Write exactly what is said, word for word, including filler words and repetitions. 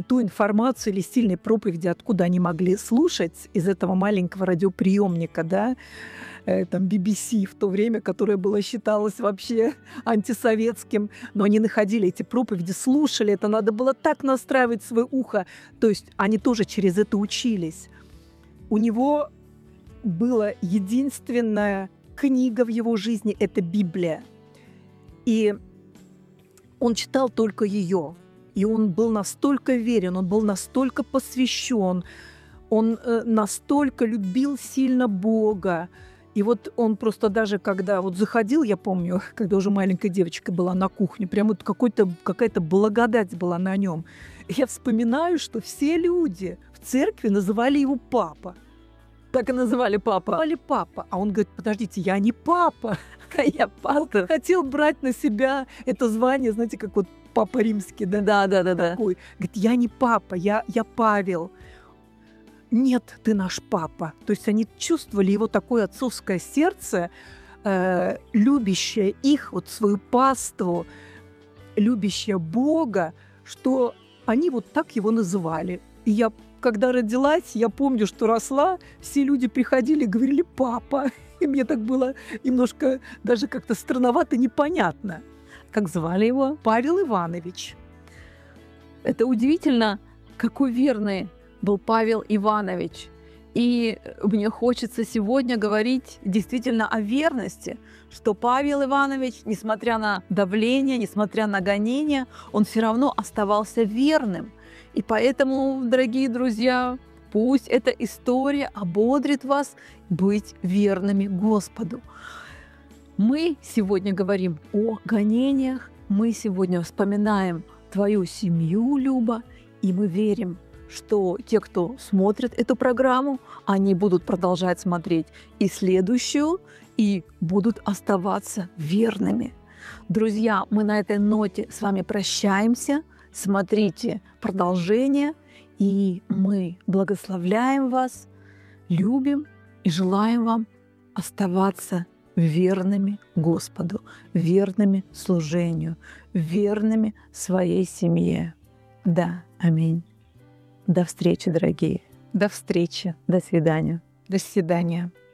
ту информацию или сильные проповеди, откуда они могли слушать, из этого маленького радиоприемника, да, э, там би би си в то время, которое было считалось вообще антисоветским, но они находили эти проповеди, слушали, это надо было так настраивать свое ухо, то есть они тоже через это учились. У него была единственная книга в его жизни – это Библия, и он читал только ее. И он был настолько верен, он был настолько посвящен, он э, настолько любил сильно Бога. И вот он просто даже, когда вот заходил, я помню, когда уже маленькая девочка была на кухне, прям вот какой-то, какая-то благодать была на нем. Я вспоминаю, что все люди в церкви называли его папа. Так и называли папа. Называли папа. А он говорит, подождите, я не папа. Я папа. Хотел брать на себя это звание, знаете, как вот Папа Римский, да? Да, да, да, да. Такой. Говорит, я не папа, я, я Павел. Нет, ты наш папа. То есть они чувствовали его такое отцовское сердце, э, любящее их, вот свою паству, любящее Бога, что они вот так его называли. И я, когда родилась, я помню, что росла, все люди приходили и говорили «папа». И мне так было немножко даже как-то странновато, непонятно. Как звали его? Павел Иванович. Это удивительно, какой верный был Павел Иванович. И мне хочется сегодня говорить действительно о верности, что Павел Иванович, несмотря на давление, несмотря на гонения, он все равно оставался верным. И поэтому, дорогие друзья, пусть эта история ободрит вас быть верными Господу. Мы сегодня говорим о гонениях, мы сегодня вспоминаем твою семью, Люба, и мы верим, что те, кто смотрит эту программу, они будут продолжать смотреть и следующую, и будут оставаться верными. Друзья, мы на этой ноте с вами прощаемся. Смотрите продолжение, и мы благословляем вас, любим и желаем вам оставаться верными Господу, верными служению, верными своей семье. Да, аминь. До встречи, дорогие. До встречи. До свидания. До свидания.